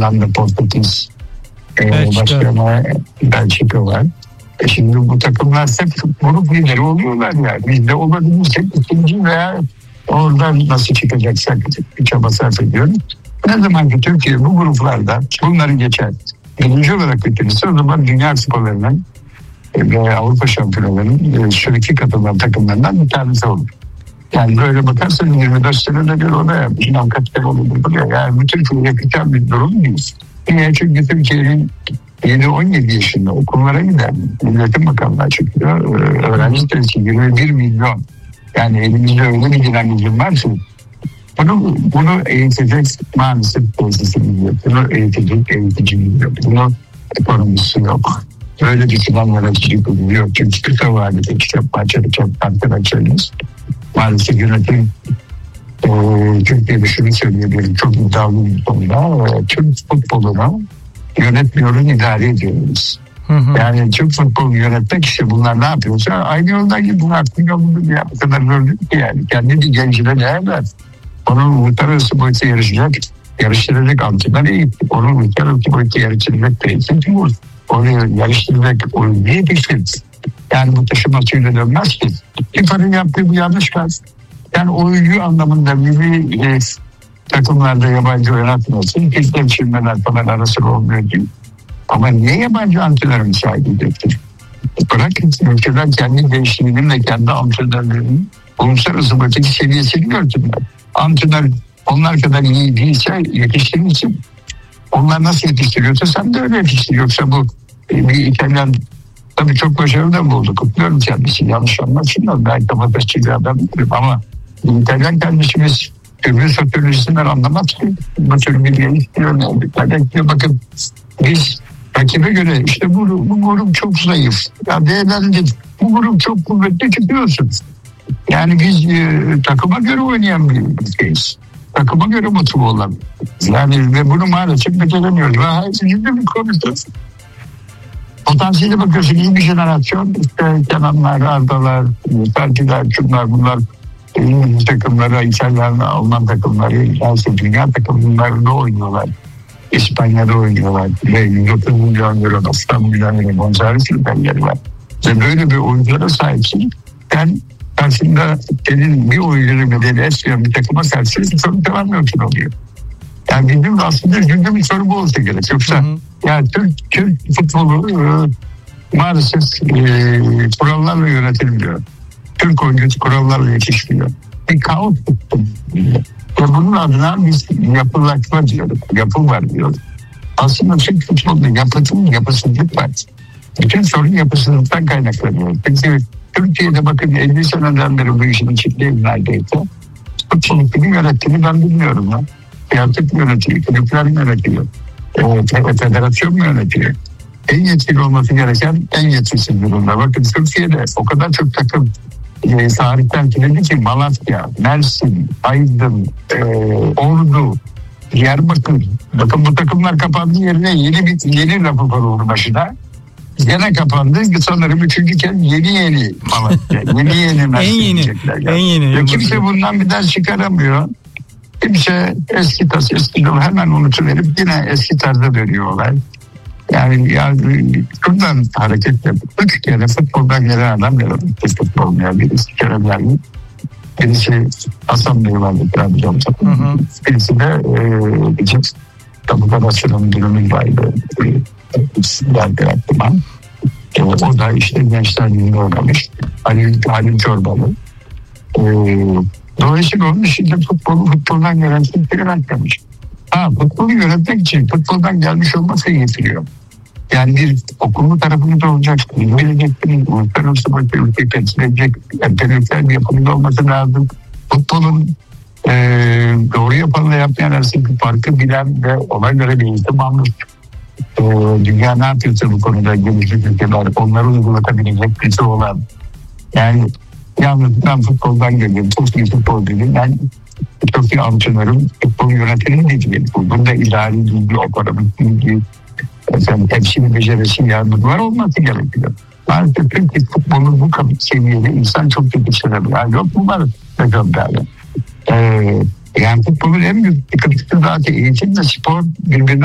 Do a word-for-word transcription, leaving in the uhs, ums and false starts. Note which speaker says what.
Speaker 1: Hollanda, Portekiz, e,
Speaker 2: Belçika.
Speaker 1: başka Belçika var. E şimdi bu takımlar hep grup lideri oluyorlar yani. Biz de olabilirsek ikinci veya oradan nasıl çıkacaksak bir çaba sarf ediyoruz. Ne zaman ki Türkiye bu gruplarda bunları geçer, birinci olarak bitirirse o zaman dünya sporlarının ve Avrupa şampiyonalarının sürekli katılan takımlarından bir tanesi olur. Yani böyle bakarsanız yirmi dört senede bir ona yapmış. İnan kaç kere olur. Yani bu Türkiye'ye yakışan bir durum değil. Niye? Çünkü Türkiye'nin yedi on yedi yaşında okullara giden Milletin Bakanlığı çıkıyor. Öğrenci sayısı yirmi bir milyon. Yani elimizde öyle bir dinamizm var ki bunu, bunu eğitecek maalesef tesisimiz yok. Bunu eğitecek eğiticimiz yok. Bunun ekonomisi yok. Böyle düşünen yönetici kurulu yok. Çünkü kısa vadede kitap parçalı çok arkadaşlarımız. Maalesef yönetim e, Türkiye'de şunu söyleyebilirim. Çok iddialı bir konuda. E, Türk futbolunu yönetmiyoruz, idare ediyoruz. Hı hı. Yani Türk futbolunu yönetmek işte bunlar ne yapıyorsa aynı yoldan gidiyor. Bunlar artık yolunda ya. Bu kadar gördük ki yani. Kendi bir gencine değerler. Onun uluslararası boyutta yarışacak, yarıştıracak antrenör eğitim. Onun uluslararası boyutta yarıştıracak eğitim bu. Onu yarıştıracak oyuncu yetiştiririz. Yani bu taşımasıyla dönmez ki. FIFA'nın yaptığı bu yanlış var. Yani oyuncu anlamında milli e, takımlarda yabancı oynatmasın. Kesin çizmeler falan arası olmuyor değil. Ama niye yabancı antrenör müsaade edecektir? Bırakın ülkeler kendi gençliğinin ve kendi antrenörlerinin uluslararası boyutaki seviyesini görsünler. Antrenör onlar kadar iyi değilse yetiştiğin için onlar nasıl yetiştiriyorsa sen de öyle yetiştir. Yoksa bu bir İtalyan tabii çok başarılı da buldu. Kutluyorum kendisi. Yanlış anlaşılmaz. Ben kapatıcı bir adam değilim ama İtalyan kardeşimiz öbür sosyolojisinden anlamaz ki. Bu tür bir yeni istiyor. Bakın biz rakibe göre işte bu, bu grup çok zayıf. Ya değerlendir. Bu grup çok kuvvetli çıkıyorsunuz. Yani biz e, takıma göre oynayan bir ülkeyiz. Takıma göre motive olan. Yani ve bunu maalesef beceremiyoruz. Ve hayatımızda bir konuşuyoruz. Potansiyeli bakıyorsun iyi bir jenerasyon. İşte Kenanlar, Ardalar, Ferdiler, şunlar bunlar. İngiliz takımları, İtalyan, Alman takımları, işte dünya takımlarında oynuyorlar. İspanya'da oynuyorlar. Ve yüz otuz milyon euro, doksan milyon euro bonservis kriterleri var. Ve böyle bir oyunculara sahipsin. Ben karşında senin bir oyuncunun bedeli esmeyen bir takıma karşı bir sorun devamlıyorsun oluyor. Yani bizim de aslında üzüldüğüm bir soru bu olsa gerek. Yoksa hı hı. Yani Türk, Türk futbolu e, maalesef e, kurallarla yönetilmiyor. Türk oyuncusu kurallarla yetişmiyor. Bir kaos futbol. Ve bunun adına biz yapılaşma diyoruz. Yapı var diyoruz. Aslında Türk futbolunda yapısının yapısızlık var. Bütün sorun yapısızlıktan kaynaklanıyor. Çünkü Türkiye'de bakın elli seneden beri bu işin içindeyim neredeyse. Futbolu kimin yönettiğini ben bilmiyorum. Ya. Siyaset mi yönetiyor, kulüpler mi yönetiyor, e, federasyon mu yönetiyor? En yetkili olması gereken en yetkisiz durumda. Bakın Türkiye'de o kadar çok takım e, tarihten kilidi ki Malatya, Mersin, Aydın, e, Ordu, Diyarbakır. Bakın bu takımlar kapandı yerine yeni bir yeni lafı var başına. Gene kapandı. Sanırım üçüncü kez yeni yeni Malatya. Yeni yeni Mersin.
Speaker 2: en yeni. En yeni.
Speaker 1: Ya kimse bundan bir ders çıkaramıyor. Kimse eski tas, eski yolu hemen unutuverip yine eski tarzda dönüyorlar. Yani, yani şuradan hareket yapıp üç kere futboldan gelen adam gelen futbol ya birisi kere geldi. Birisi Hasan Bey vardı Trabzon'da. Birisi de e, bizim Tabuka Başkanı'nın durumu vardı. Geldi aklıma. E, o da işte Gençler Birliği'nde oynamış. Halil, Halil Çorbalı. E, Dolayısıyla onun için de futbolu futboldan gelen kimse yönetmemiş. Ha, futbolu yönetmek için futboldan gelmiş olması getiriyor. Yani bir okullu tarafında olacak, bileceksin, uluslararası boyutta ülkeyi temsil edecek, entelektüel bir yapımda olması lazım. Futbolun e, doğru yapanla yapmayan arasındaki farkı bilen ve ona göre bir eğitim almış. E, dünya ne yapıyorsa bu konuda gelişmiş ülkeler, onları uygulatabilecek birisi olan. Yani yalnız ben futboldan geliyorum, çok iyi futbolcuyum. Ben çok iyi antrenörüm, futbol yönetimi değil. Bunda idari bilgi, ekonomik bilgi, efendim, hepsini becerisi yardımlar olması gerekiyor. Maalesef Türkiye futbolu bu seviyede insan çok yetiştiremiyor. Yani yok bunlar hocam derler. Ee, yani futbolun en büyük sıkıntısı zaten eğitim ve spor birbirine